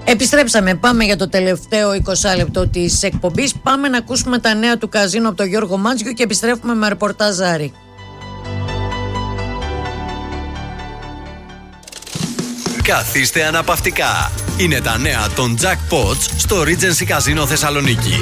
Επιστρέψαμε, πάμε για το τελευταίο 20 λεπτό της εκπομπής. Πάμε να ακούσουμε τα νέα του καζίνο από τον Γιώργο Μάντζιο και επιστρέφουμε με ρεπορτάζ Άρη. Καθίστε αναπαυτικά. Είναι τα νέα των Jackpots στο Regency Casino Θεσσαλονίκη.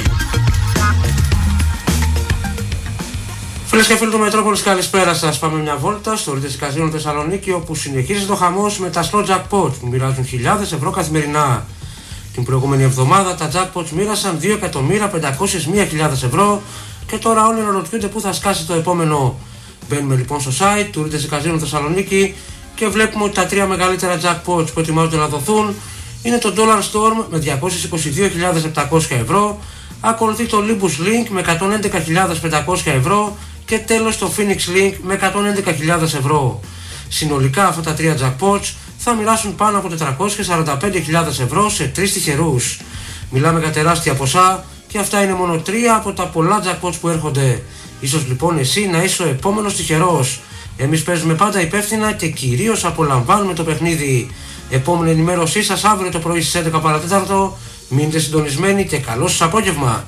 Φίλες και φίλοι του Μετρόπολης, καλησπέρα σας. Πάμε μια βόλτα στο Regency Casino Θεσσαλονίκη, όπου συνεχίζεται ο χαμός με τα slow jackpots που μοιράζουν χιλιάδες ευρώ καθημερινά. Την προηγούμενη εβδομάδα τα jackpots μοίρασαν 2.501.000 ευρώ και τώρα όλοι αναρωτιούνται πού θα σκάσει το επόμενο. Μπαίνουμε λοιπόν στο site του Regency Casino Θεσσαλονίκη και βλέπουμε ότι τα τρία μεγαλύτερα jackpots που ετοιμάζονται να δοθούν είναι το Dollar Storm με 222.700 ευρώ, ακολουθεί το Limbus Link με 111.500 ευρώ και τέλος το Phoenix Link με 111.000 ευρώ. Συνολικά αυτά τα τρία jackpots θα μοιράσουν πάνω από 445.000 ευρώ σε τρεις τυχερούς. Μιλάμε για τεράστια ποσά και αυτά είναι μόνο τρία από τα πολλά jackpots που έρχονται. Ίσως λοιπόν εσύ να είσαι ο επόμενος τυχερός. Εμείς παίζουμε πάντα υπεύθυνα και κυρίως απολαμβάνουμε το παιχνίδι. Επόμενη ενημέρωσή σας αύριο το πρωί στις 11 παρατέταρτο. Μείνετε συντονισμένοι και καλό σας απόγευμα.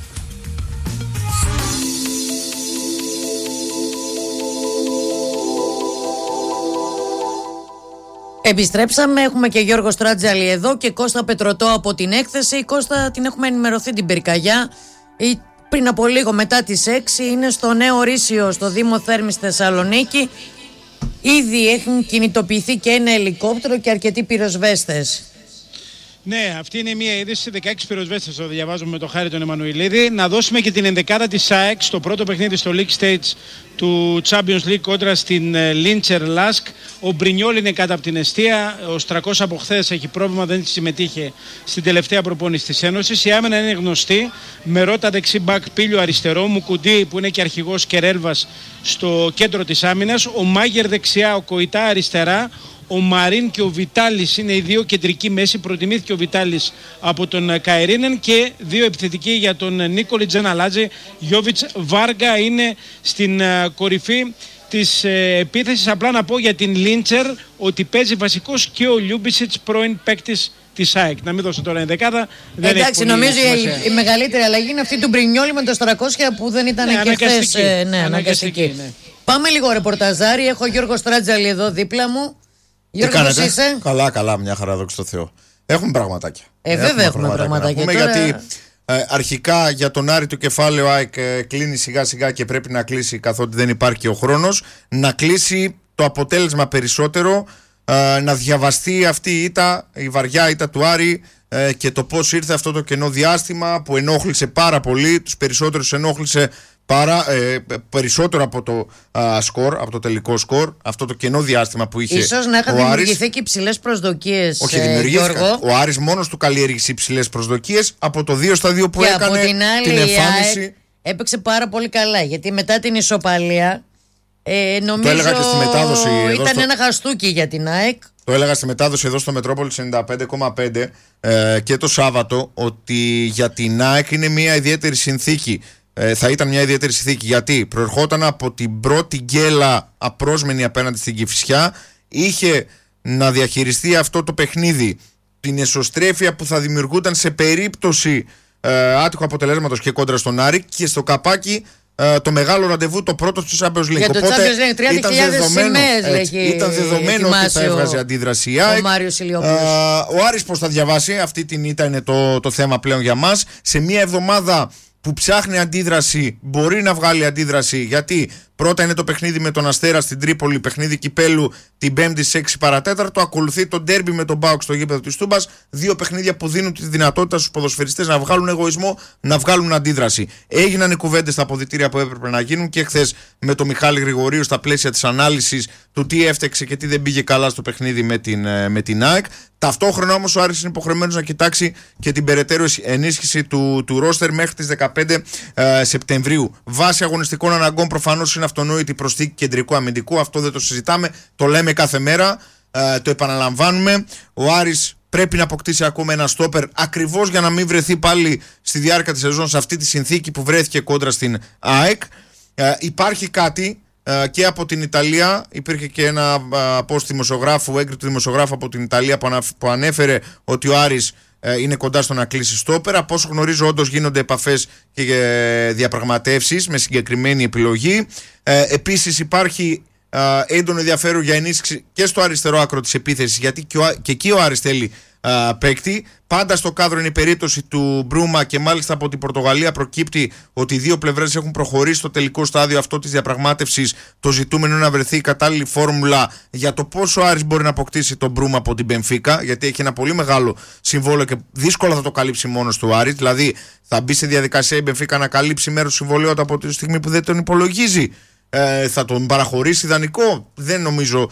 Επιστρέψαμε, έχουμε και Γιώργο Στράτζαλη εδώ και Κώστα Πετρωτό από την έκθεση. Κώστα, την έχουμε ενημερωθεί την πυρκαγιά. Πριν από λίγο μετά τις 6 είναι στο Νέο Ορίσιο στο Δήμο Θέρμης Θεσσαλονίκη. Ήδη έχουν κινητοποιηθεί και ένα ελικόπτερο και αρκετοί πυροσβέστες. Ναι, αυτή είναι μια είδηση. 16 πυροσβέστες το διαβάζουμε με το χάρη τον Εμμανουηλίδη. Να δώσουμε και την ενδεκάδα της ΑΕΚ στο πρώτο παιχνίδι στο League Stage του Champions League κόντρα στην Λίντσερ Λάσκ. Ο Μπρινιόλ είναι κάτω από την εστία. Ο Στρακός από χθες έχει πρόβλημα, δεν συμμετείχε στην τελευταία προπόνηση της Ένωσης. Η άμυνα είναι γνωστή. Με Ρώτα δεξί μπακ, Πίλιο αριστερό, Μουκουντή που είναι και αρχηγός και Ρέλβας στο κέντρο της άμυνας. Ο Μάγερ δεξιά, ο Κοϊτά αριστερά. Ο Μαρίν και ο Βιτάλης είναι οι δύο κεντρικοί μέση. Προτιμήθηκε ο Βιτάλης από τον Καερίνεν και δύο επιθετικοί για τον Νίκολη Τζαναλάτζη. Γιώβιτς Βάργα είναι στην κορυφή της επίθεσης. Απλά να πω για την Λίντσερ ότι παίζει βασικός και ο Λιούμπισιτς, πρώην παίκτης της ΑΕΚ. Να μην δώσω τώρα ενδεκάδα. Εντάξει, νομίζω η μεγαλύτερη αλλαγή είναι αυτή του Μπρινιόλη με το 300 που δεν ήταν και χθες. Αναγκαστική. Ναι. Πάμε λίγο ρεπορταζάρι. Έχω Γιώργο Στράτζαλη εδώ δίπλα μου. Γιώργο, πώς είσαι? Καλά, μια χαρά, δόξα τω Θεώ. Έχουμε πραγματάκια. Βέβαια έχουμε πραγματάκια. Τώρα... Γιατί αρχικά για τον Άρη το κεφάλαιο ΑΕΚ κλείνει σιγά σιγά και πρέπει να κλείσει, καθότι δεν υπάρχει ο χρόνος, να κλείσει το αποτέλεσμα περισσότερο, να διαβαστεί αυτή η ήττα, η βαριά ήττα του Άρη και το πώς ήρθε αυτό το κενό διάστημα που ενόχλησε πάρα πολύ, τους περισσότερους ενόχλησε περισσότερο από το σκορ, από το τελικό σκορ, αυτό το κενό διάστημα που είχε. Ίσως να είχαν δημιουργηθεί και υψηλές προσδοκίες. Όχι, δημιουργήθηκαν. Ο Άρης μόνος του καλλιέργησε υψηλές προσδοκίες από το 2-2 που και έκανε από την άλλη, την εμφάνιση. Έπαιξε πάρα πολύ καλά, γιατί μετά την ισοπαλία νομίζω το έλεγα και στη μετάδοση ήταν ένα χαστούκι για την ΑΕΚ. Το έλεγα στη μετάδοση εδώ στο Μετρόπολη 95,5 και το Σάββατο ότι για την ΑΕΚ είναι μια ιδιαίτερη συνθήκη. Θα ήταν μια ιδιαίτερη συνθήκη γιατί προερχόταν από την πρώτη γκέλα απρόσμενη απέναντι στην Κηφισιά, είχε να διαχειριστεί αυτό το παιχνίδι, την εσωστρέφεια που θα δημιουργούταν σε περίπτωση άτυχου αποτελέσματος και κόντρα στον Άρη, και στο καπάκι το μεγάλο ραντεβού, το πρώτο του Champions League. Για το Champions League 30.000 ήταν δεδομένο ότι θα έβγαζε αντίδραση η ΑΕΚ. Ο Άρης πώς θα διαβάσει αυτή την ήττα είναι το θέμα πλέον για μας. Σε μια εβδομάδα που ψάχνει αντίδραση, μπορεί να βγάλει αντίδραση, γιατί πρώτα είναι το παιχνίδι με τον Αστέρα στην Τρίπολη, παιχνίδι κυπέλου την 5η στις 6 παρατέταρτο. Ακολουθεί το ντέρμπι με τον ΠΑΟΚ στο γήπεδο της Τούμπας. Δύο παιχνίδια που δίνουν τη δυνατότητα στους ποδοσφαιριστές να βγάλουν εγωισμό, να βγάλουν αντίδραση. Έγιναν οι κουβέντες στα αποδυτήρια που έπρεπε να γίνουν και χθες με τον Μιχάλη Γρηγορίου στα πλαίσια της ανάλυσης του τι έφτεξε και τι δεν πήγε καλά στο παιχνίδι με την ΑΕΚ. Ταυτόχρονα όμως ο Άρης είναι υποχρεωμένος να κοιτάξει και την περαιτέρω ενίσχυση του ρόστερ μέχρι τις 15 Σεπτεμβρίου. Βάσει αγωνιστικών αναγκών προφανώς είναι αυτονόητη προσθήκη κεντρικού αμυντικού. Αυτό δεν το συζητάμε, το λέμε κάθε μέρα, το επαναλαμβάνουμε. Ο Άρης πρέπει να αποκτήσει ακόμα ένα στόπερ, ακριβώς για να μην βρεθεί πάλι στη διάρκεια της σεζόν σε αυτή τη συνθήκη που βρέθηκε κόντρα στην ΑΕΚ. Υπάρχει κάτι και από την Ιταλία, υπήρχε και ένα post δημοσιογράφου, έγκριτου δημοσιογράφου από την Ιταλία που ανέφερε ότι ο Άρης είναι κοντά στο να κλείσει στόπερ. Από όσο γνωρίζω, όντως γίνονται επαφές και διαπραγματεύσεις με συγκεκριμένη επιλογή. Επίσης υπάρχει έντονο ενδιαφέρον για ενίσχυση και στο αριστερό άκρο της επίθεσης, γιατί και εκεί ο Άρης θέλει παίκτη. Πάντα στο κάδρο είναι η περίπτωση του Μπρούμα και μάλιστα από την Πορτογαλία προκύπτει ότι οι δύο πλευρές έχουν προχωρήσει στο τελικό στάδιο αυτό της διαπραγμάτευσης. Το ζητούμενο είναι να βρεθεί η κατάλληλη φόρμουλα για το πόσο ο Άρης μπορεί να αποκτήσει τον Μπρούμα από την Μπενφίκα, γιατί έχει ένα πολύ μεγάλο συμβόλαιο και δύσκολα θα το καλύψει μόνος του Άρης. Δηλαδή θα μπει σε διαδικασία η Μπενφίκα να καλύψει μέρος του συμβολαίου από τη στιγμή που δεν τον υπολογίζει. Θα τον παραχωρήσει ιδανικό? Δεν νομίζω.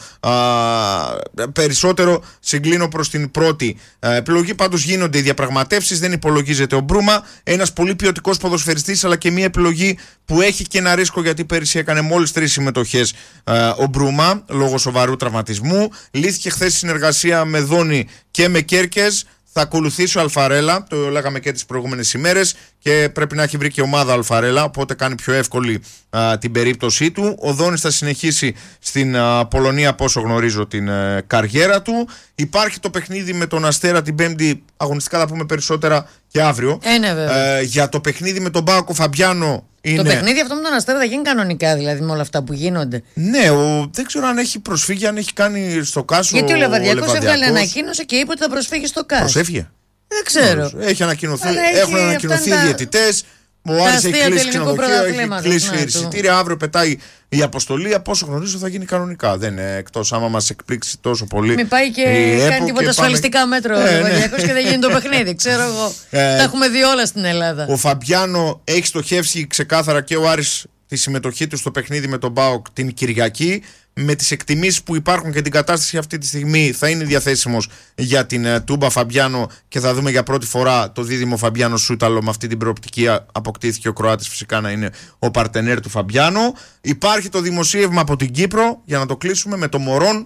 Περισσότερο συγκλίνω προς την πρώτη επιλογή. Πάντως γίνονται οι διαπραγματεύσεις, δεν υπολογίζεται ο Μπρούμα. Ένας πολύ ποιοτικός ποδοσφαιριστής, αλλά και μια επιλογή που έχει και ένα ρίσκο, γιατί πέρυσι έκανε μόλις 3 συμμετοχές ο Μπρούμα λόγω σοβαρού τραυματισμού. Λύθηκε χθες συνεργασία με Δόνη και με Κέρκες. Θα ακολουθήσει ο Αλφαρέλα, το λέγαμε και τις προηγούμενες ημέρες, και πρέπει να έχει βρει και ομάδα Αλφαρέλα, οπότε κάνει πιο εύκολη την περίπτωσή του. Ο Δόνης θα συνεχίσει στην Πολωνία, από όσο γνωρίζω, την καριέρα του. Υπάρχει το παιχνίδι με τον Αστέρα την Πέμπτη, αγωνιστικά θα πούμε περισσότερα και αύριο. Για το παιχνίδι με τον Πάοκο Φαμπιάνο. Το παιχνίδι αυτό με τον Αστέρα θα γίνει κανονικά, δηλαδή με όλα αυτά που γίνονται? Ναι, δεν ξέρω αν έχει προσφύγει, αν έχει κάνει στο ΚΑΣ. Γιατί ο Λεβαδιακός έβγαλε ανακοίνωση και είπε ότι θα προσφύγει στο ΚΑΣ. Προσέφυγε. Δεν ξέρω. Έχουν ανακοινωθεί οι διαιτητές. Ο Άρης έχει κλείσει ξενοδοχείο, έχει κλείσει εισιτήρια. Αύριο πετάει η αποστολή. Από όσο γνωρίζω θα γίνει κανονικά. Δεν είναι εκτός άμα μας εκπλήξει τόσο πολύ. Μην πάει και κάνει τίποτα ασφαλιστικά μέτρο ο Λεβαδιακός και δεν γίνει το παιχνίδι. Ξέρω εγώ. Τα έχουμε δει όλα στην Ελλάδα. Ο Φαμπιάνο έχει στοχεύσει ξεκάθαρα και ο Άρης τη συμμετοχή του στο παιχνίδι με τον ΠΑΟΚ την Κυριακή. Με τις εκτιμήσεις που υπάρχουν και την κατάσταση αυτή τη στιγμή θα είναι διαθέσιμος για την Τούμπα Φαμπιάνο και θα δούμε για πρώτη φορά το δίδυμο Φαμπιάνο Σούταλο. Με αυτή την προοπτική αποκτήθηκε ο Κροάτης φυσικά να είναι ο παρτενέρ του Φαμπιάνο. Υπάρχει το δημοσίευμα από την Κύπρο, για να το κλείσουμε, με το Μωρόν,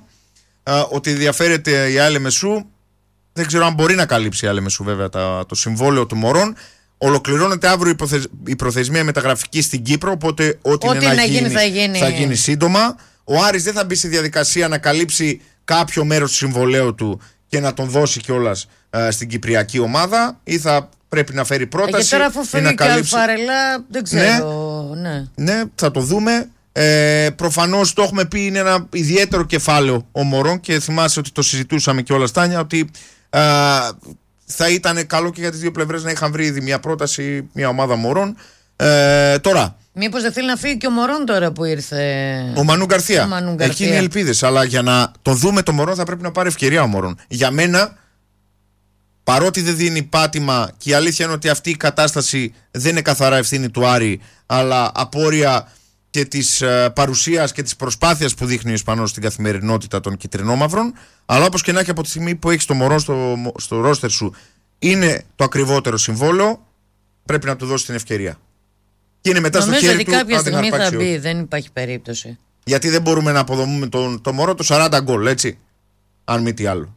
ότι ενδιαφέρεται η ΑΕΛ Μεσού. Δεν ξέρω αν μπορεί να καλύψει η ΑΕΛ Μεσού βέβαια το συμβόλαιο του Μωρόν. Ολοκληρώνεται αύριο η προθεσμία μεταγραφική στην Κύπρο, οπότε ό,τι είναι να γίνει θα γίνει σύντομα. Ο Άρης δεν θα μπει στη διαδικασία να καλύψει κάποιο μέρος του συμβολαίου του και να τον δώσει κιόλας στην κυπριακή ομάδα, ή θα πρέπει να φέρει πρόταση. Και τώρα αφού φύγει και Αλφαρελά, δεν ξέρω. Ναι, θα το δούμε. Προφανώς το έχουμε πει, είναι ένα ιδιαίτερο κεφάλαιο ο Μωρόν, και θυμάσαι ότι το συζητούσαμε κιόλας, Τάνια, ότι θα ήταν καλό και για τις δύο πλευρές να είχαν βρει ήδη μια πρόταση, μια ομάδα Μωρόν. Τώρα. Μήπως δεν θέλει να φύγει και ο Μωρόν τώρα που ήρθε? Ο Μανού Γκαρθία. Εκεί είναι οι ελπίδες. Αλλά για να τον δούμε το Μωρόν θα πρέπει να πάρει ευκαιρία ο Μωρόν. Για μένα, παρότι δεν δίνει πάτημα, και η αλήθεια είναι ότι αυτή η κατάσταση δεν είναι καθαρά ευθύνη του Άρη, αλλά απόρρια και της παρουσίας και της προσπάθειας που δείχνει ο Ισπανός στην καθημερινότητα των κυτρινόμαυρων. Αλλά όπως και να έχει, από τη στιγμή που έχει το Μωρόν στο ρόστερ σου, είναι το ακριβότερο συμβόλαιο, πρέπει να του δώσει την ευκαιρία. Και είναι μετά νομίζω στο χέρι ότι του, κάποια στιγμή θα μπει, όχι. δεν υπάρχει περίπτωση. Γιατί δεν μπορούμε να αποδομούμε το Μωρό το 40 γκολ, έτσι, αν μη τι άλλο.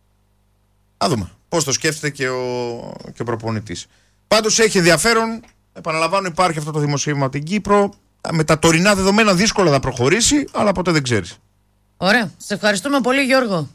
Α δούμε πώς το σκέφτεται και ο προπονητής. Πάντως έχει ενδιαφέρον, επαναλαμβάνω, υπάρχει αυτό το δημοσίευμα από την Κύπρο. Με τα τωρινά δεδομένα δύσκολα θα προχωρήσει, αλλά ποτέ δεν ξέρεις. Ωραία, σε ευχαριστούμε πολύ, Γιώργο.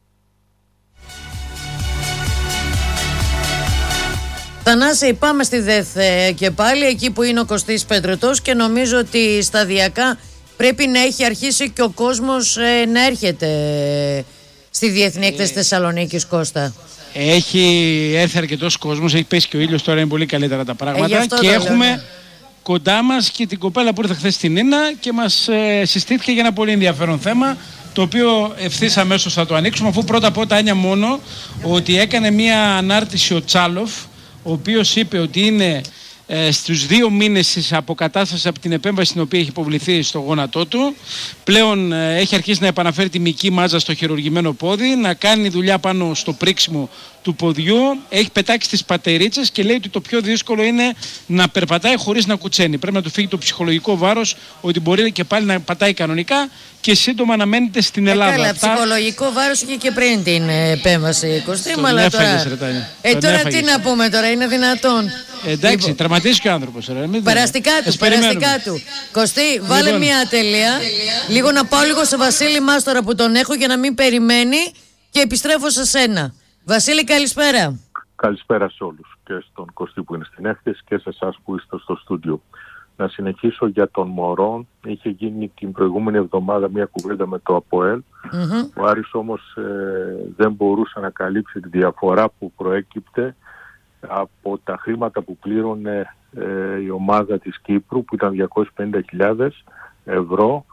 Θανάση, πάμε στη ΔΕΘ και πάλι, εκεί που είναι ο Κωστής Πετρωτός, και νομίζω ότι σταδιακά πρέπει να έχει αρχίσει και ο κόσμος να έρχεται στη Διεθνή Έκθεση Θεσσαλονίκης, Κώστα. Έχει έρθει αρκετός κόσμος, έχει πέσει και ο ήλιος, τώρα είναι πολύ καλύτερα τα πράγματα, και έχουμε κοντά μας και την κοπέλα που ήρθε χθες στην Ίνα και μας συστήθηκε για ένα πολύ ενδιαφέρον θέμα, το οποίο ευθύς αμέσως θα το ανοίξουμε, αφού πρώτα απ' όλα, Άνια, μόνο ότι έκανε μια ανάρτηση ο Τσάλοφ, ο οποίος είπε ότι είναι στους 2 μήνες της αποκατάστασης από την επέμβαση στην οποία έχει υποβληθεί στο γόνατό του. Πλέον έχει αρχίσει να επαναφέρει τη μυϊκή μάζα στο χειρουργημένο πόδι, να κάνει δουλειά πάνω στο πρίξιμο του ποδιού, έχει πετάξει τις πατερίτσες και λέει ότι το πιο δύσκολο είναι να περπατάει χωρίς να κουτσένει. Πρέπει να του φύγει το ψυχολογικό βάρος, ότι μπορεί και πάλι να πατάει κανονικά και σύντομα να μένετε στην Ελλάδα. Καλά, ψυχολογικό βάρος είχε και πριν την επέμβαση, Κωστή, αλλά τώρα τι να πούμε τώρα, είναι δυνατόν? Εντάξει, τραυματίστηκε ο άνθρωπος. Περαστικά του. Κωστή, βάλε μια τελεία. Λίγο να πάω λίγο σε Βασίλη Μάστορα που τον έχω, για να μην περιμένει, και επιστρέφω σε σένα. Βασίλη, καλησπέρα. Καλησπέρα σε όλους, και στον Κωστή που είναι στην έκθεση και σε εσάς που είστε στο στούντιο. Να συνεχίσω για τον Μωρόν. Είχε γίνει την προηγούμενη εβδομάδα μια κουβέντα με το ΑΠΟΕΛ. Ο Άρης όμως δεν μπορούσε να καλύψει τη διαφορά που προέκυπτε από τα χρήματα που πλήρωνε η ομάδα της Κύπρου, που ήταν 250.000 ευρώ.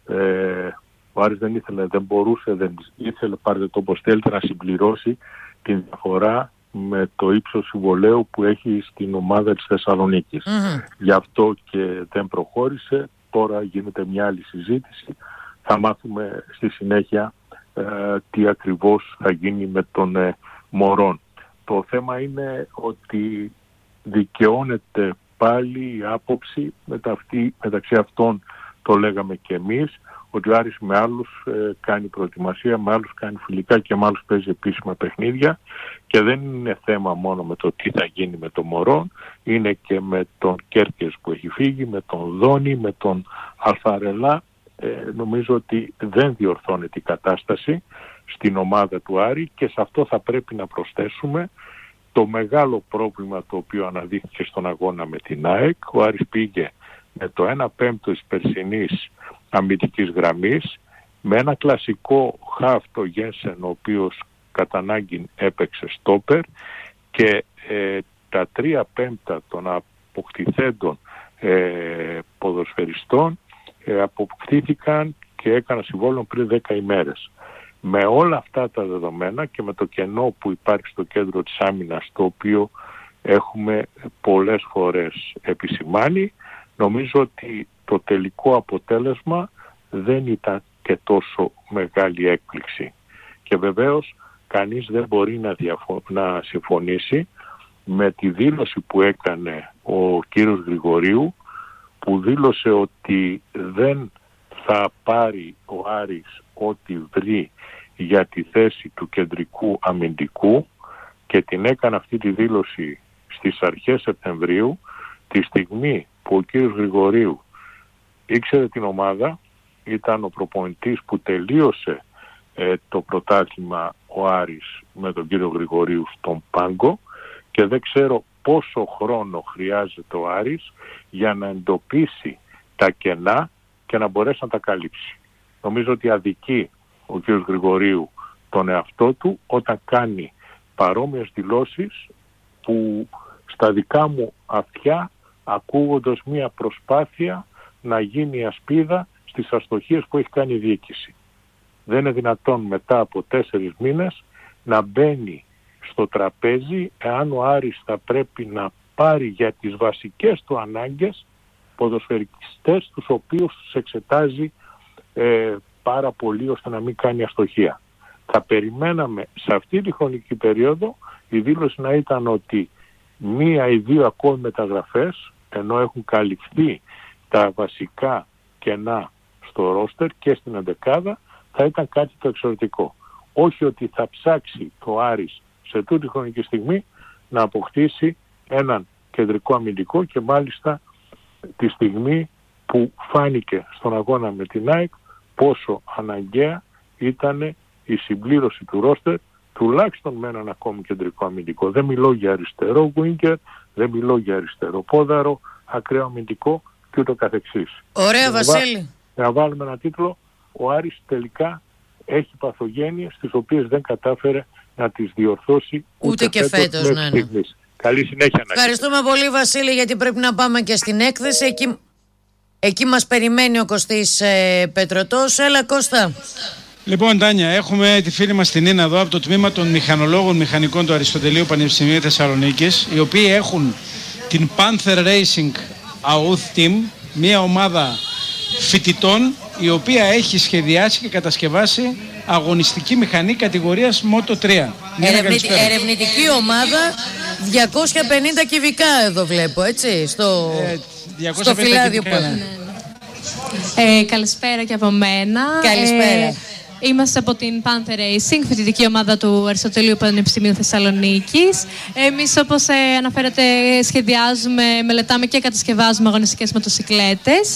Ο Άρης δεν ήθελε, πάρτε το όπως θέλετε, να συμπληρώσει την διαφορά με το ύψος συμβολαίου που έχει στην ομάδα της Θεσσαλονίκης. Γι' αυτό και δεν προχώρησε. Τώρα γίνεται μια άλλη συζήτηση. Θα μάθουμε στη συνέχεια τι ακριβώς θα γίνει με τον Μωρόν. Το θέμα είναι ότι δικαιώνεται πάλι η άποψη μεταξύ αυτών, το λέγαμε και εμείς, ότι ο Άρης με άλλους κάνει προετοιμασία, με άλλους κάνει φιλικά και με άλλους παίζει επίσημα παιχνίδια, και δεν είναι θέμα μόνο με το τι θα γίνει με τον Μωρόν, είναι και με τον Κέρκες που έχει φύγει, με τον Δόνη, με τον Αλφαρελά. Νομίζω ότι δεν διορθώνεται η κατάσταση στην ομάδα του Άρη, και σε αυτό θα πρέπει να προσθέσουμε το μεγάλο πρόβλημα το οποίο αναδείχθηκε στον αγώνα με την ΑΕΚ. Ο Άρης πήγε με το 1/5 της περσινής αμυντικής γραμμής, με ένα κλασικό χαφ, το Γένσεν, ο οποίος κατά ανάγκη έπαιξε στόπερ, και τα 3/5 των αποκτηθέντων ποδοσφαιριστών αποκτήθηκαν και έκαναν συμβόλαιο πριν 10 ημέρες. Με όλα αυτά τα δεδομένα και με το κενό που υπάρχει στο κέντρο της άμυνας, το οποίο έχουμε πολλές φορές επισημάνει, νομίζω ότι το τελικό αποτέλεσμα δεν ήταν και τόσο μεγάλη έκπληξη. Και βεβαίως κανείς δεν μπορεί να συμφωνήσει με τη δήλωση που έκανε ο κύριος Γρηγορίου, που δήλωσε ότι δεν θα πάρει ο Άρης ό,τι βρει για τη θέση του κεντρικού αμυντικού, και την έκανε αυτή τη δήλωση στις αρχές Σεπτεμβρίου, τη στιγμή που ο κύριος Γρηγορίου ήξερε την ομάδα, ήταν ο προπονητής που τελείωσε το πρωτάθλημα ο Άρης με τον κύριο Γρηγορίου στον πάγκο, και δεν ξέρω πόσο χρόνο χρειάζεται ο Άρης για να εντοπίσει τα κενά και να μπορέσει να τα καλύψει. Νομίζω ότι αδικεί ο κύριος Γρηγορίου τον εαυτό του όταν κάνει παρόμοιες δηλώσεις που στα δικά μου αυτιά ακούγοντας μια προσπάθεια να γίνει ασπίδα στις αστοχίες που έχει κάνει η διοίκηση. Δεν είναι δυνατόν μετά από 4 μήνες να μπαίνει στο τραπέζι, εάν ο Άρης θα πρέπει να πάρει για τις βασικές του ανάγκες ποδοσφαιριστές τους οποίους τους εξετάζει πάρα πολύ ώστε να μην κάνει αστοχία. Θα περιμέναμε σε αυτή τη χρονική περίοδο η δήλωση να ήταν ότι 1 ή 2 ακόμη μεταγραφές, ενώ έχουν καλυφθεί τα βασικά κενά στο ρόστερ και στην εντεκάδα, θα ήταν κάτι το εξαιρετικό. Όχι ότι θα ψάξει το Άρης σε τούτη χρονική στιγμή να αποκτήσει έναν κεντρικό αμυντικό, και μάλιστα τη στιγμή που φάνηκε στον αγώνα με την ΑΕΚ πόσο αναγκαία ήταν η συμπλήρωση του ρόστερ τουλάχιστον με έναν ακόμη κεντρικό αμυντικό. Δεν μιλώ για αριστερό winger, δεν μιλώ για αριστερό πόδαρο, ακραίο αμυντικό και ούτω καθεξής. Ωραία, Βασίλη. Να βάλουμε ένα τίτλο: ο Άρης τελικά έχει παθογένειες τις οποίες δεν κατάφερε να τις διορθώσει ούτε και φέτος. Ναι. Καλή συνέχεια. Ευχαριστούμε πολύ, Βασίλη, γιατί πρέπει να πάμε και στην έκθεση. Εκεί μας περιμένει ο Κωστής Πετρωτός. Έλα, Κώστα. Λοιπόν, Τάνια, έχουμε τη φίλη μας την Νίνα εδώ από το τμήμα των μηχανολόγων μηχανικών του Αριστοτελείου Πανεπιστημίου Θεσσαλονίκης, οι οποίοι έχουν την Panther Racing Youth Team, μια ομάδα φοιτητών η οποία έχει σχεδιάσει και κατασκευάσει αγωνιστική μηχανή κατηγορίας Moto 3. Ερευνητική ομάδα 250 κυβικά εδώ βλέπω, έτσι, στο φυλάδιο που είναι. Καλησπέρα και από μένα. Καλησπέρα. Είμαστε από την Panther Racing, φοιτητική ομάδα του Αριστοτελείου Πανεπιστημίου Θεσσαλονίκης. Εμείς, όπως αναφέρατε, σχεδιάζουμε, μελετάμε και κατασκευάζουμε αγωνιστικές μοτοσικλέτες.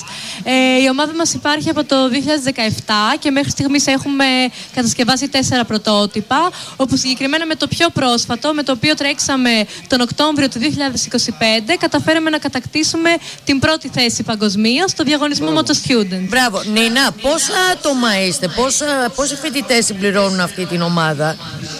Η ομάδα μας υπάρχει από το 2017 και μέχρι στιγμής έχουμε κατασκευάσει 4 πρωτότυπα, όπου συγκεκριμένα με το πιο πρόσφατο, με το οποίο τρέξαμε τον Οκτώβριο του 2025, καταφέραμε να κατακτήσουμε την πρώτη θέση παγκοσμίως στο διαγωνισμό MotoStudent. Μπράβο. Νίνα, πόσα άτομα είστε, πόσοι φοιτητές συμπληρώνουν αυτή την ομάδα?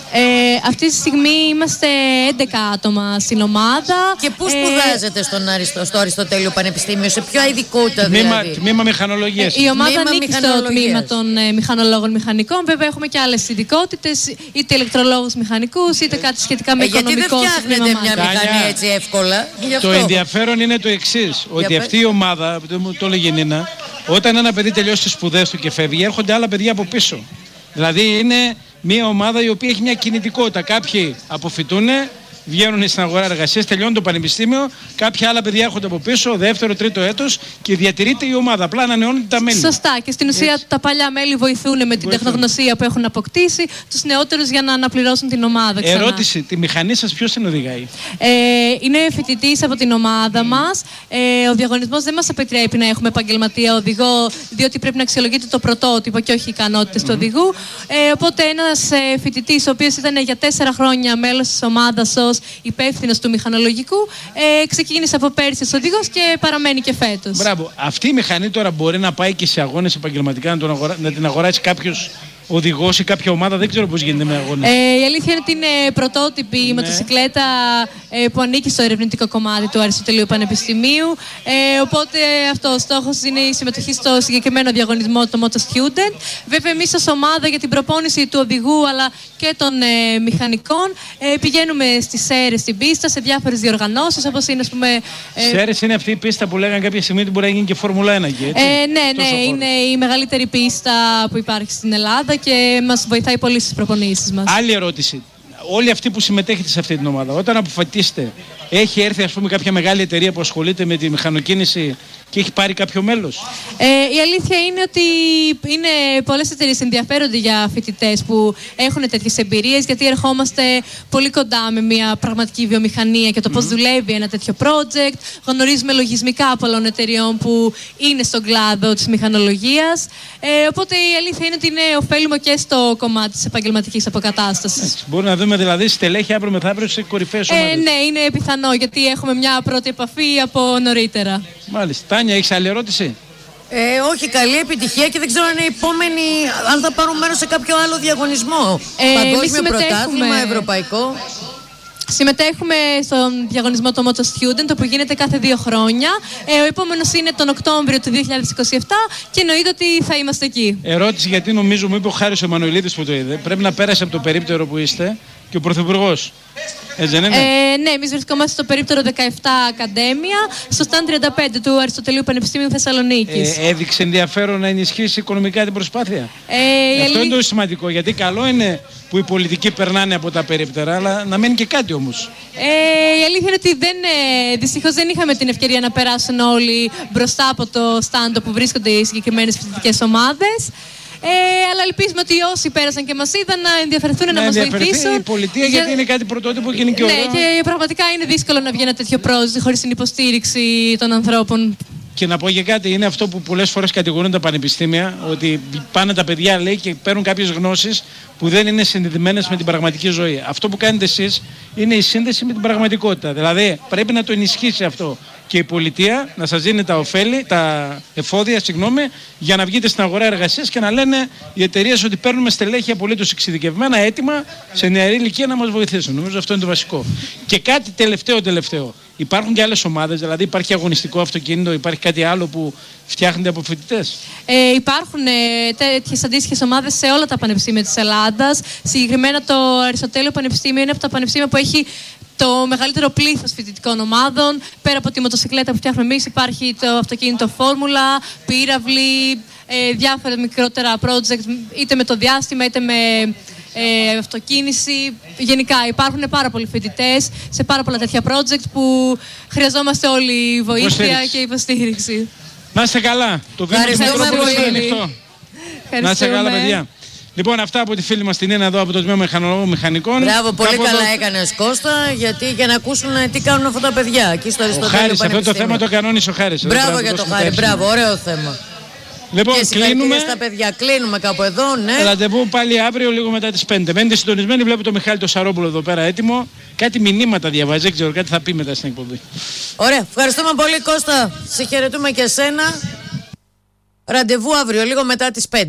Αυτή τη στιγμή είμαστε 11 άτομα στην ομάδα. Και πού σπουδάζετε στο Αριστοτέλειο Πανεπιστήμιο, σε ποια ειδικότητα δηλαδή? Τμήμα μηχανολογίας. Η ομάδα ανήκει στο τμήμα των μηχανολόγων μηχανικών. Βέβαια έχουμε και άλλες ειδικότητες, είτε ηλεκτρολόγους μηχανικούς, είτε κάτι σχετικά με οικονομικό. Γιατί δεν φτιάχνετε μια μηχανή έτσι εύκολα? Το ενδιαφέρον είναι το εξής, ότι αυτή η ομάδα, το έλεγε η Νίνα, όταν ένα παιδί τελειώσει τις σπουδές του και φεύγει, έρχονται άλλα παιδιά από πίσω. Δηλαδή είναι μια ομάδα η οποία έχει μια κινητικότητα. Κάποιοι αποφοιτούν, βγαίνουν στην αγορά εργασίας, τελειώνουν το πανεπιστήμιο, κάποια άλλα παιδιά έρχονται από πίσω, δεύτερο, τρίτο έτος και διατηρείται η ομάδα. Απλά ανανεώνονται τα μέλη. Σωστά. Και στην ουσία τα παλιά μέλη βοηθούν με την τεχνογνωσία που έχουν αποκτήσει τους νεότερους για να αναπληρώσουν την ομάδα. Ξανά. Ερώτηση: τη μηχανή σας ποιος την οδηγάει? Είναι φοιτητής από την ομάδα μας. Ο διαγωνισμός δεν μας επιτρέπει να έχουμε επαγγελματία οδηγό, διότι πρέπει να αξιολογείται το πρωτότυπο και όχι οι ικανότητες του οδηγού. Οπότε ένας φοιτητής, ο οποίος ήταν για 4 χρόνια μέλος της ομάδας ως υπεύθυνος του μηχανολογικού, ξεκίνησε από πέρσι ως οδηγός και παραμένει και φέτος. Μπράβο. Αυτή η μηχανή τώρα μπορεί να πάει και σε αγώνες επαγγελματικά, να την αγοράσει κάποιος οδηγός ή κάποια ομάδα? Δεν ξέρω πώς γίνεται με αγώνες. Η αλήθεια είναι ότι είναι πρωτότυπη η μοτοσικλέτα που ανήκει στο ερευνητικό κομμάτι του Αριστοτελείου Πανεπιστημίου. Οπότε αυτό ο στόχος είναι η συμμετοχή στο συγκεκριμένο διαγωνισμό, το MotoStudent. Βέβαια, εμείς ως ομάδα για την προπόνηση του οδηγού αλλά και των μηχανικών πηγαίνουμε στις Σέρρες στην πίστα, σε διάφορες διοργανώσεις, όπως είναι, ας πούμε. Σέρρες είναι αυτή η πίστα που λέγανε κάποια στιγμή ότι μπορεί να γίνει και Φόρμουλα 1 εκεί, έτσι? Ναι, είναι η μεγαλύτερη πίστα που υπάρχει στην Ελλάδα και μας βοηθάει πολύ στις προπονήσεις μας. Άλλη ερώτηση. Όλοι αυτοί που συμμετέχετε σε αυτή την ομάδα, όταν αποφασίσετε, έχει έρθει ας πούμε κάποια μεγάλη εταιρεία που ασχολείται με τη μηχανοκίνηση και έχει πάρει κάποιο μέλος? Η αλήθεια είναι ότι είναι πολλές εταιρείες ενδιαφέρονται για φοιτητές που έχουν τέτοιες εμπειρίες, γιατί ερχόμαστε πολύ κοντά με μια πραγματική βιομηχανία και το πώς δουλεύει ένα τέτοιο project. Γνωρίζουμε λογισμικά πολλών εταιρεών που είναι στον κλάδο της μηχανολογίας. Οπότε η αλήθεια είναι ότι είναι ωφέλιμο και στο κομμάτι της επαγγελματικής αποκατάστασης. Μπορούμε να δούμε δηλαδή στελέχη αύριο μεθαύριο σε κορυφαίες ομάδες? Ναι, είναι πιθανό, γιατί έχουμε μια πρώτη επαφή από νωρίτερα. Μάλιστα. Τάνια, έχεις άλλη ερώτηση? Όχι, καλή επιτυχία και δεν ξέρω αν είναι η επόμενη, αν θα πάρουν μέρος σε κάποιο άλλο διαγωνισμό. Παγκόσμιο πρωτάθλημα, ευρωπαϊκό. Συμμετέχουμε στον διαγωνισμό το MotoStudent, που γίνεται κάθε 2 χρόνια. Ο επόμενος είναι τον Οκτώβριο του 2027 και εννοείται ότι θα είμαστε εκεί. Ερώτηση, γιατί νομίζω μου είπε ο Χάρης ο Εμμανουηλίδης που το είδε. Πρέπει να πέρασε από το περίπτερο που είστε και ο Πρωθυπουργός. Έτσι δεν είναι? Ναι, εμείς βρισκόμαστε στο περίπτερο 17 Ακαδέμια, στο stand 35 του Αριστοτελείου Πανεπιστημίου Θεσσαλονίκης. Έδειξε ενδιαφέρον να ενισχύσει οικονομικά την προσπάθεια? Αυτό είναι το σημαντικό, γιατί καλό είναι που οι πολιτικοί περνάνε από τα περίπτερα, αλλά να μένει και κάτι όμως. Η αλήθεια είναι ότι δυστυχώς δεν είχαμε την ευκαιρία να περάσουν όλοι μπροστά από το stand που βρίσκονται οι συγκεκριμένες φοιτητικές ομάδες. Αλλά ελπίζουμε ότι όσοι πέρασαν και μας είδαν να ενδιαφερθούν να μας βοηθήσουν. Η πολιτεία, γιατί είναι κάτι πρωτότυπο και είναι και ωραίο. Ναι, και πραγματικά είναι δύσκολο να βγει ένα τέτοιο project χωρίς την υποστήριξη των ανθρώπων. Και να πω και κάτι, είναι αυτό που πολλές φορές κατηγορούν τα πανεπιστήμια, ότι πάνε τα παιδιά, λέει, και παίρνουν κάποιες γνώσεις που δεν είναι συνδεδεμένες με την πραγματική ζωή. Αυτό που κάνετε εσείς είναι η σύνδεση με την πραγματικότητα. Δηλαδή πρέπει να το ενισχύσει αυτό και η πολιτεία να σας δίνει τα ωφέλη, τα εφόδια, για να βγείτε στην αγορά εργασίας και να λένε οι εταιρείες ότι παίρνουμε στελέχη απολύτως εξειδικευμένα, έτοιμα, σε νεαρή ηλικία να μας βοηθήσουν. Νομίζω αυτό είναι το βασικό. Και κάτι τελευταίο. Υπάρχουν και άλλες ομάδες, δηλαδή υπάρχει αγωνιστικό αυτοκίνητο, υπάρχει κάτι άλλο που φτιάχνεται από φοιτητές? Υπάρχουν τέτοιες αντίστοιχες ομάδες σε όλα τα πανεπιστήμια της Ελλάδας. Συγκεκριμένα το Αριστοτέλειο Πανεπιστήμιο είναι από τα πανεπιστήμια που έχει το μεγαλύτερο πλήθος φοιτητικών ομάδων. Πέρα από τη μοτοσικλέτα που φτιάχνουμε εμείς, υπάρχει το αυτοκίνητο Φόρμουλα, πύραυλοι, διάφορα μικρότερα project, είτε με το διάστημα είτε με αυτοκίνηση. Γενικά υπάρχουν πάρα πολλοί φοιτητές σε πάρα πολλά τέτοια project που χρειαζόμαστε όλη βοήθεια και υποστήριξη. Να είστε καλά. Το βήμα του μικρόπουλου είναι ανοιχτό. Να είστε καλά, παιδιά. Λοιπόν, αυτά από τη φίλη μας την Νίνα εδώ από το τμήμα μηχανικών. Μπράβο, πολύ καλά έκανες, Κώστα, γιατί για να ακούσουν τι κάνουν αυτά τα παιδιά εκεί στο Αριστοτέλειο Πανεπιστήμιο. Αυτό το θέμα το κανόνισε ο Χάρης. Μπράβο για το Χάρη, μπράβο, ωραίο θέμα. Λοιπόν, και κλείνουμε. Στα παιδιά, κλείνουμε κάπου εδώ, ναι. Ραντεβού πάλι αύριο, λίγο μετά τις 5. Μένετε συντονισμένοι, βλέπω το Μιχάλη το Σαρόπουλο εδώ πέρα έτοιμο. Κάτι μηνύματα διαβάζει, δεν ξέρω, κάτι θα πει μετά στην εκπομπή. Ωραία, ευχαριστούμε πολύ, Κώστα. Σε χαιρετούμε και εσένα. Ραντεβού αύριο, λίγο μετά τις 5.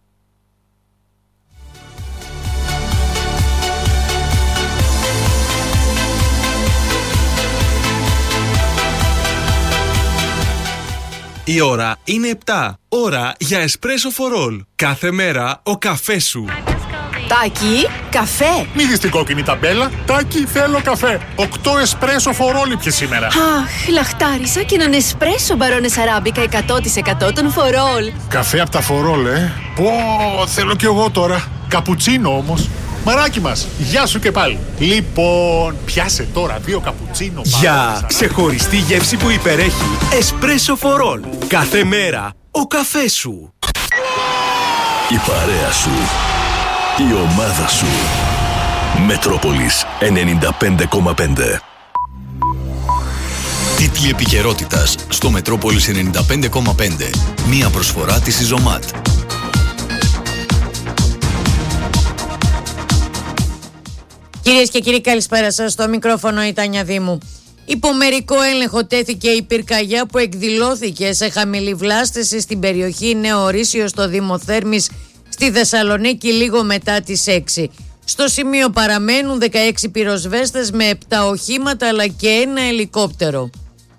Η ώρα είναι 7. Ώρα για εσπρέσο for all. Κάθε μέρα ο καφές σου. Τάκη, καφέ. Μη δεις την κόκκινη ταμπέλα. Τάκη, θέλω καφέ. 8 εσπρέσο for all πια σήμερα. Αχ, λαχτάρισα και έναν εσπρέσο μπαρόνες αράμπικα 100% των for all. Καφέ από τα for all, Πω, θέλω κι εγώ τώρα. Καπουτσίνο όμως. Μαράκι μας, γεια σου και πάλι. Λοιπόν, πιάσε τώρα 2 καπουτσίνο. Για ξεχωριστή γεύση που υπερέχει. Εσπρέσο for all. Κάθε μέρα ο καφές σου. Η παρέα σου. Η ομάδα σου. Μετρόπολης 95,5. Τίτλοι επικαιρότητας στο Μετρόπολης 95,5. Μία προσφορά της Ιζωμάτ. Κυρίες και κύριοι, καλησπέρα σας. Στο μικρόφωνο η Τάνια Δήμου. Υπό μερικό έλεγχο τέθηκε η πυρκαγιά που εκδηλώθηκε σε χαμηλή βλάστηση στην περιοχή Νέο Ορίσιο στο Δήμο Θέρμης στη Θεσσαλονίκη λίγο μετά τις 6. Στο σημείο παραμένουν 16 πυροσβέστες με 7 οχήματα αλλά και ένα ελικόπτερο.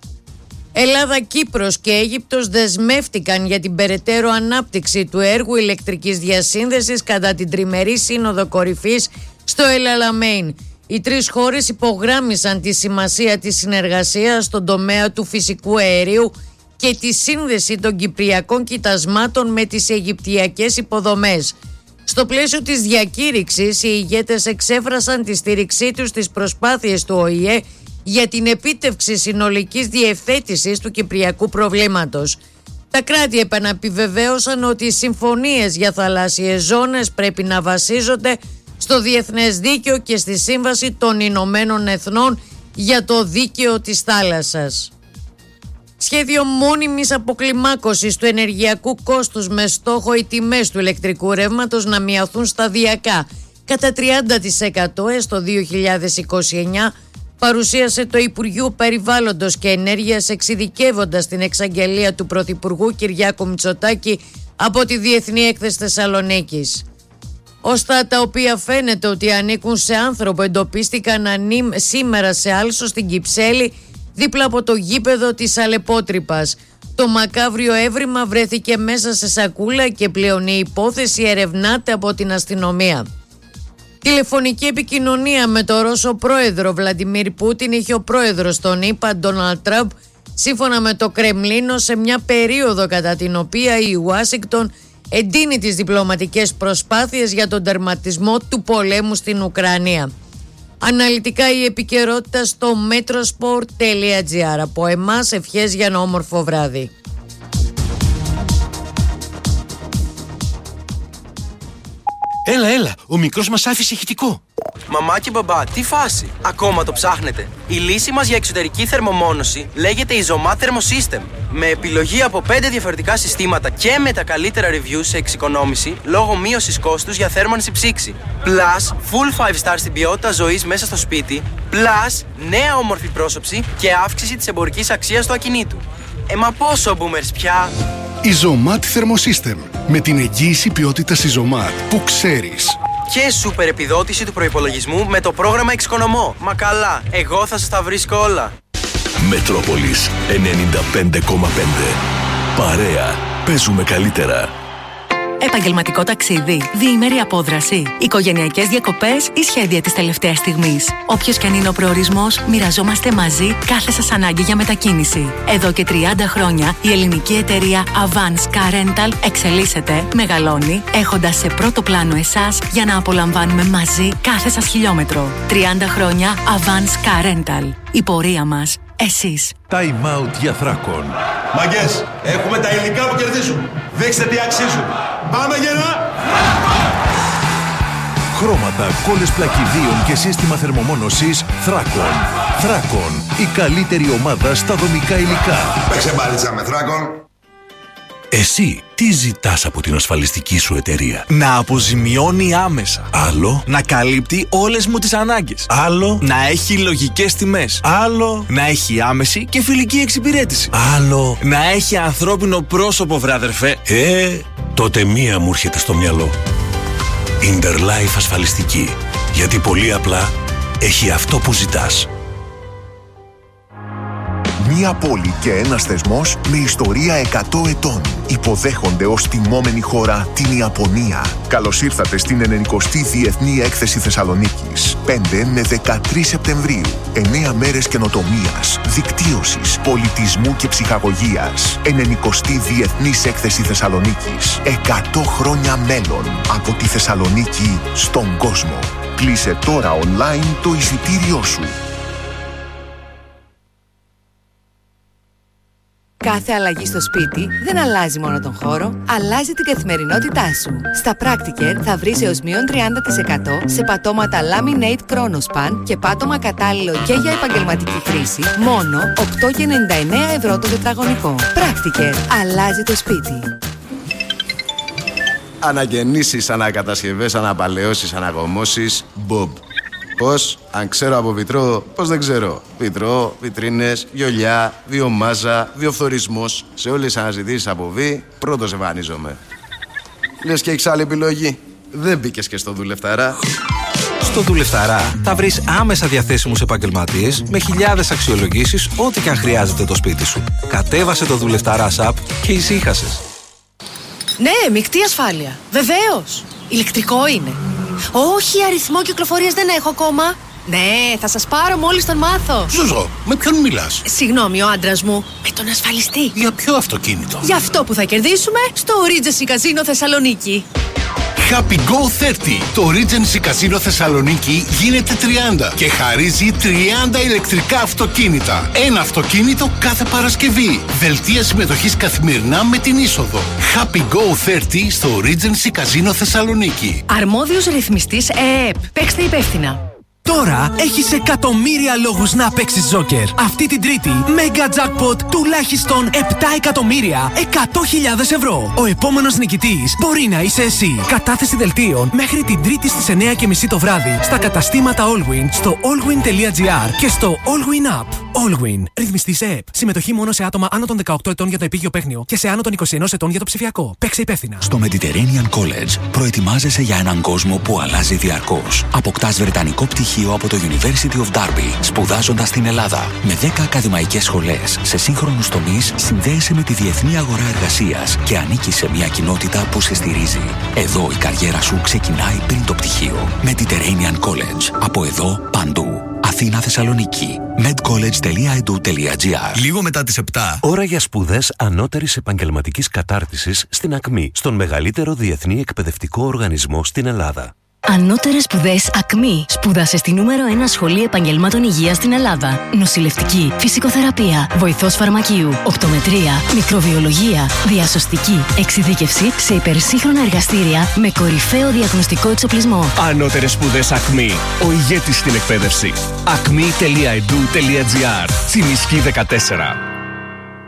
Ελλάδα, Κύπρος και Αίγυπτος δεσμεύτηκαν για την περαιτέρω ανάπτυξη του έργου ηλεκτρικής διασύνδεσης κατά την τριμερή σύνοδο κορυφής στο El Alamein. Οι τρεις χώρες υπογράμμισαν τη σημασία της συνεργασίας στον τομέα του φυσικού αερίου και τη σύνδεση των κυπριακών κοιτασμάτων με τις αιγυπτιακές υποδομές. Στο πλαίσιο της διακήρυξης, οι ηγέτες εξέφρασαν τη στήριξή τους στις προσπάθειες του ΟΗΕ για την επίτευξη συνολικής διευθέτησης του κυπριακού προβλήματος. Τα κράτη επαναπιβεβαίωσαν ότι οι συμφωνίες για θαλάσσιες ζώνες πρέπει να βασίζονται στο διεθνές δίκαιο και στη Σύμβαση των Ηνωμένων Εθνών για το δίκαιο της θάλασσας. Σχέδιο μόνιμης αποκλιμάκωσης του ενεργειακού κόστους με στόχο οι τιμές του ηλεκτρικού ρεύματος να μειωθούν σταδιακά κατά 30% στο 2029 παρουσίασε το Υπουργείο Περιβάλλοντος και Ενέργειας εξειδικεύοντας την εξαγγελία του Πρωθυπουργού Κυριάκου Μητσοτάκη από τη Διεθνή Έκθεση Θεσσαλονίκης. Ωστά τα οποία φαίνεται ότι ανήκουν σε άνθρωπο εντοπίστηκαν σήμερα σε άλσο στην Κυψέλη δίπλα από το γήπεδο της Αλεπότρυπας. Το μακάβριο έβριμα βρέθηκε μέσα σε σακούλα και πλέον η υπόθεση ερευνάται από την αστυνομία. Τηλεφωνική επικοινωνία με τον Ρώσο πρόεδρο Βλαντιμίρ Πούτιν είχε ο πρόεδρος των ΗΠΑ Ντόναλντ Τραμπ, σύμφωνα με το Κρεμλίνο, σε μια περίοδο κατά την οποία η Ουάσιγκτον εντείνει τις διπλωματικές προσπάθειες για τον τερματισμό του πολέμου στην Ουκρανία. Αναλυτικά η επικαιρότητα στο metrosport.gr. Από εμάς ευχές για ένα όμορφο βράδυ. Έλα, ο μικρός μας άφησε ηχητικό. Μαμά και μπαμπά, τι φάση, ακόμα το ψάχνετε? Η λύση μας για εξωτερική θερμομόνωση λέγεται Izomat Thermosystem. Με επιλογή από 5 διαφορετικά συστήματα και με τα καλύτερα reviews σε εξοικονόμηση λόγω μείωσης κόστους για θέρμανση ψήξη. Plus, full 5 star στην ποιότητα ζωής μέσα στο σπίτι. Plus, νέα όμορφη πρόσωψη και αύξηση της εμπορικής αξίας του ακινήτου. Μα πόσο boomers πια? Izomat Thermosystem. Με την εγγύηση ποιότητας Izomat που ξέρεις. Και σούπερ επιδότηση του προϋπολογισμού με το πρόγραμμα Εξοικονομώ. Μα καλά, εγώ θα σας τα βρίσκω όλα. Μετρόπολης 95,5. Παρέα. Παίζουμε καλύτερα. Επαγγελματικό ταξίδι, διήμερη απόδραση, οικογενειακές διακοπές ή σχέδια της τελευταίας στιγμής. Όποιος και αν είναι ο προορισμός, μοιραζόμαστε μαζί κάθε σας ανάγκη για μετακίνηση. Εδώ και 30 χρόνια η ελληνική εταιρεία Avance Car Rental εξελίσσεται, μεγαλώνει, έχοντας σε πρώτο πλάνο εσάς για να απολαμβάνουμε μαζί κάθε σας χιλιόμετρο. 30 χρόνια Avance Car Rental. Η πορεία μας. Εσείς. Time out για Θράκων. Μαγκές, έχουμε τα υλικά που κερδίζουν. Δείξτε τι αξίζουν. Πάμε γεννά! χρώματα, κόλλες πλακιδίων και σύστημα θερμομόνωσης Thracon. Thracon, η καλύτερη ομάδα στα δομικά υλικά. Παίξε μπάλιτσα με Thracon. Εσύ τι ζητάς από την ασφαλιστική σου εταιρεία? Να αποζημιώνει άμεσα. Άλλο. Να καλύπτει όλες μου τις ανάγκες. Άλλο. Να έχει λογικές τιμές. Άλλο. Να έχει άμεση και φιλική εξυπηρέτηση. Άλλο. Να έχει ανθρώπινο πρόσωπο, βράδερφε. Τότε μία μου έρχεται στο μυαλό. Interlife ασφαλιστική. Γιατί πολύ απλά έχει αυτό που ζητάς. Μία πόλη και ένας θεσμός με ιστορία 100 ετών. Υποδέχονται ως τιμόμενη χώρα την Ιαπωνία. Καλώς ήρθατε στην 90η Διεθνή Έκθεση Θεσσαλονίκης. 5 με 13 Σεπτεμβρίου. 9 μέρες καινοτομίας, δικτύωσης, πολιτισμού και ψυχαγωγίας. 90η Διεθνής Έκθεση Θεσσαλονίκης. 100 χρόνια μέλλον από τη Θεσσαλονίκη στον κόσμο. Κλείσε τώρα online το εισιτήριό σου. Κάθε αλλαγή στο σπίτι δεν αλλάζει μόνο τον χώρο, αλλάζει την καθημερινότητά σου. Στα Practicare θα βρεις έως μείον 30% σε πατώματα Laminate Chronospan και πάτωμα κατάλληλο και για επαγγελματική χρήση, μόνο 8,99 ευρώ το τετραγωνικό. Practicare, αλλάζει το σπίτι. Αναγεννήσεις, ανακατασκευές, αναπαλαιώσεις, αναγωμώσεις, Bob. Πώς, αν ξέρω από βιτρό, πώς δεν ξέρω. Βιτρό, βιτρίνες, βιολιά, βιομάζα, βιοφθορισμός. Σε όλες τις αναζητήσεις από βι, πρώτος εμφανίζομαι. Λες και έχεις άλλη επιλογή? Δεν μπήκες και στο Δουλευταρά. Στο Δουλευταρά θα βρεις άμεσα διαθέσιμους επαγγελματίες με χιλιάδες αξιολογήσεις, ό,τι και αν χρειάζεται το σπίτι σου. Κατέβασε το Δουλευταρά app και ησύχασες. Ναι, μεικτή ασφάλεια. Βεβαίως. Ηλεκτρικό είναι. Όχι, αριθμό κυκλοφορίας δεν έχω ακόμα. Ναι, θα σας πάρω μόλις τον μάθω. Ζουζό, με ποιον μιλάς? Συγγνώμη, ο άντρας μου. Με τον ασφαλιστή. Για ποιο αυτοκίνητο? Για αυτό που θα κερδίσουμε στο Regency Casino Θεσσαλονίκη. Happy Go 30. Το Regency Casino Θεσσαλονίκη γίνεται 30 και χαρίζει 30 ηλεκτρικά αυτοκίνητα. Ένα αυτοκίνητο κάθε Παρασκευή. Δελτία συμμετοχής καθημερινά με την είσοδο. Happy Go 30 στο Regency Casino Θεσσαλονίκη. Αρμόδιος ρυθμιστής ΕΕΠ. Παίξτε υπεύθυνα. Τώρα έχεις εκατομμύρια λόγους να παίξεις Τζόκερ. Αυτή την Τρίτη, Mega Jackpot τουλάχιστον 7 εκατομμύρια 100.000 ευρώ. Ο επόμενος νικητής μπορεί να είσαι εσύ. Κατάθεση δελτίων μέχρι την Τρίτη στις 9:30 το βράδυ στα καταστήματα Allwyn, στο allwyn.gr και στο Allwyn App. Allwyn. Ρυθμιστής ΕΕΠ. Συμμετοχή μόνο σε άτομα άνω των 18 ετών για το επίγειο παίχνιο και σε άνω των 21 ετών για το ψηφιακό. Παίξε υπεύθυνα. Στο Mediterranean College προετοιμάζεσαι για έναν κόσμο που αλλάζει διαρκώς. Αποκτάς βρετανικό πτυχίο από το University of Derby, σπουδάζοντας στην Ελλάδα. Με 10 ακαδημαϊκές σχολές σε σύγχρονους τομείς, συνδέεσαι με τη διεθνή αγορά εργασίας και ανήκεις σε μια κοινότητα που σε στηρίζει. Εδώ η καριέρα σου ξεκινάει πριν το πτυχίο. Mediterranean College. Από εδώ παντού. Αθήνα, Θεσσαλονίκη. medcollege.edu.gr. Λίγο μετά τις 7. Ώρα για σπουδές ανώτερης επαγγελματικής κατάρτισης στην ΑΚΜΗ, στον μεγαλύτερο διεθνή εκπαιδευτικό οργανισμό στην Ελλάδα. Ανώτερες σπουδές ΑΚΜΗ. Σπούδασε στη νούμερο 1 σχολή επαγγελμάτων υγείας στην Ελλάδα. Νοσηλευτική, φυσικοθεραπεία, βοηθός φαρμακείου, οπτομετρία, μικροβιολογία, διασωστική, εξειδίκευση σε υπερσύγχρονα εργαστήρια με κορυφαίο διαγνωστικό εξοπλισμό. Ανώτερες σπουδές ΑΚΜΗ. Ο ηγέτης στην εκπαίδευση. acme.edu.gr. Τσιμισκή 14.